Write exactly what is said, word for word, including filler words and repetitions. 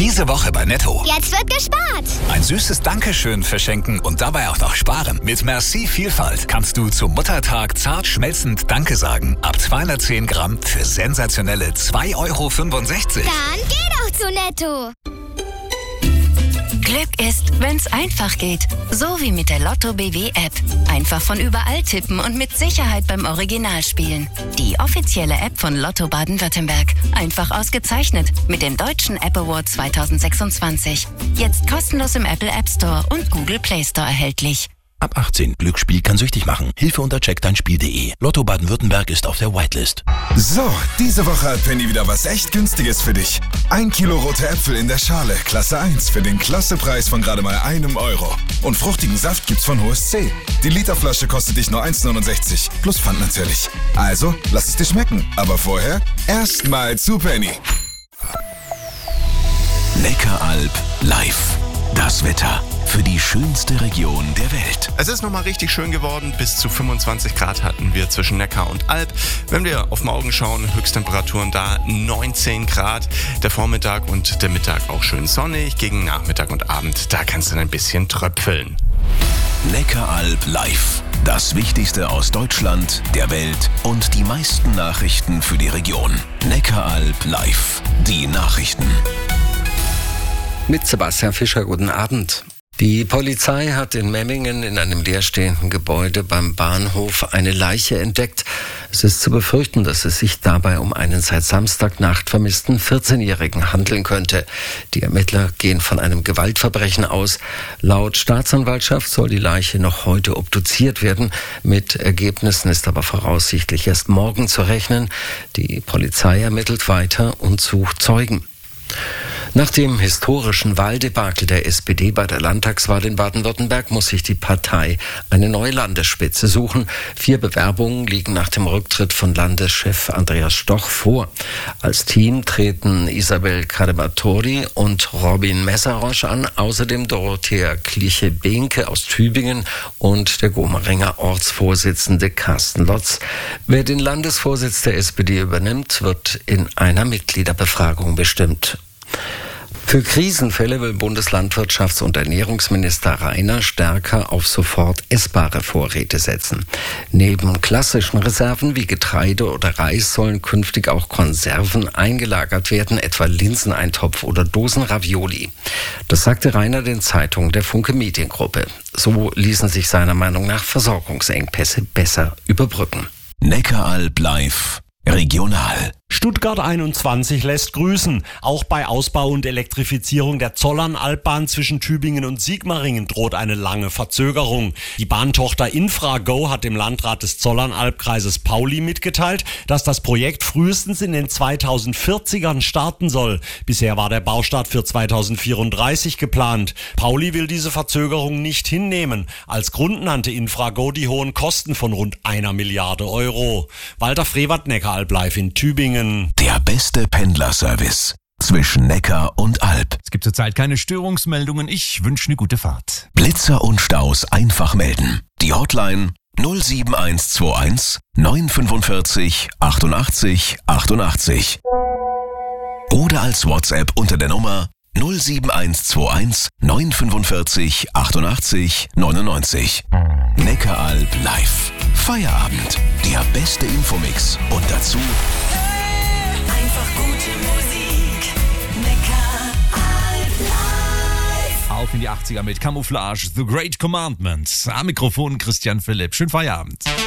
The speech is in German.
Diese Woche bei Netto. Jetzt wird gespart. Ein süßes Dankeschön verschenken und dabei auch noch sparen. Mit Merci Vielfalt kannst du zum Muttertag zart schmelzend Danke sagen. Ab zweihundertzehn Gramm für sensationelle zwei Euro fünfundsechzig. Dann geh doch zu Netto. Glück ist, wenn's einfach geht. So wie mit der Lotto B W App. Einfach von überall tippen und mit Sicherheit beim Original spielen. Die offizielle App von Lotto Baden-Württemberg. Einfach ausgezeichnet mit dem Deutschen App Award zweitausendsechsundzwanzig. Jetzt kostenlos im Apple App Store und Google Play Store erhältlich. Ab achtzehn. Glücksspiel kann süchtig machen. Hilfe unter check dein spiel punkt de. Lotto Baden-Württemberg ist auf der Whitelist. So, diese Woche hat Penny wieder was echt Günstiges für dich. Ein Kilo rote Äpfel in der Schale, Klasse eins, für den Klassepreis von gerade mal einem Euro. Und fruchtigen Saft gibt's von H O S C. Die Literflasche kostet dich nur eins neunundsechzig, plus Pfand natürlich. Also, lass es dir schmecken. Aber vorher, erstmal zu Penny. Neckaralb live. Das Wetter für die schönste Region der Welt. Es ist nochmal richtig schön geworden. Bis zu fünfundzwanzig Grad hatten wir zwischen Neckar und Alb. Wenn wir auf morgen schauen, Höchsttemperaturen da neunzehn Grad. Der Vormittag und der Mittag auch schön sonnig. Gegen Nachmittag und Abend, da kannst du ein bisschen tröpfeln. Neckaralb live. Das Wichtigste aus Deutschland, der Welt und die meisten Nachrichten für die Region. Neckaralb live. Die Nachrichten. Mit Sebastian Fischer, guten Abend. Die Polizei hat in Memmingen in einem leerstehenden Gebäude beim Bahnhof eine Leiche entdeckt. Es ist zu befürchten, dass es sich dabei um einen seit Samstagnacht vermissten vierzehnjährigen handeln könnte. Die Ermittler gehen von einem Gewaltverbrechen aus. Laut Staatsanwaltschaft soll die Leiche noch heute obduziert werden. Mit Ergebnissen ist aber voraussichtlich erst morgen zu rechnen. Die Polizei ermittelt weiter und sucht Zeugen. Nach dem historischen Wahldebakel der S P D bei der Landtagswahl in Baden-Württemberg muss sich die Partei eine neue Landesspitze suchen. Vier Bewerbungen liegen nach dem Rücktritt von Landeschef Andreas Stoch vor. Als Team treten Isabel Carabatori und Robin Messerosch an, außerdem Dorothea Kliche-Behnke aus Tübingen und der Gomeringer Ortsvorsitzende Carsten Lotz. Wer den Landesvorsitz der S P D übernimmt, wird in einer Mitgliederbefragung bestimmt. Für Krisenfälle will Bundeslandwirtschafts- und Ernährungsminister Rainer stärker auf sofort essbare Vorräte setzen. Neben klassischen Reserven wie Getreide oder Reis sollen künftig auch Konserven eingelagert werden, etwa Linseneintopf oder Dosen Ravioli. Das sagte Rainer den Zeitungen der Funke Mediengruppe. So ließen sich seiner Meinung nach Versorgungsengpässe besser überbrücken. Neckaralb live. Regional. Stuttgart einundzwanzig lässt grüßen. Auch bei Ausbau und Elektrifizierung der Zollernalbbahn zwischen Tübingen und Sigmaringen droht eine lange Verzögerung. Die Bahntochter Infrago hat dem Landrat des Zollernalbkreises Pauli mitgeteilt, dass das Projekt frühestens in den zweitausendvierzigern starten soll. Bisher war der Baustart für zweitausendvierunddreißig geplant. Pauli will diese Verzögerung nicht hinnehmen. Als Grund nannte Infrago die hohen Kosten von rund einer Milliarde Euro. Walter Frevert, Neckaralb live in Tübingen. Der beste Pendlerservice zwischen Neckar und Alb. Es gibt zurzeit keine Störungsmeldungen. Ich wünsche eine gute Fahrt. Blitzer und Staus einfach melden. Die Hotline null sieben eins zwei eins neun fünfundvierzig achtundachtzig achtundachtzig. Oder als WhatsApp unter der Nummer null sieben eins zwei eins neun fünfundvierzig achtundachtzig neunundneunzig. Neckaralb live. Feierabend. Der beste Infomix. Und dazu einfach gute Musik. Neckaralb live. Auf in die achtziger mit Camouflage, The Great Commandment. Am Mikrofon Christian Philipp. Schönen Feierabend.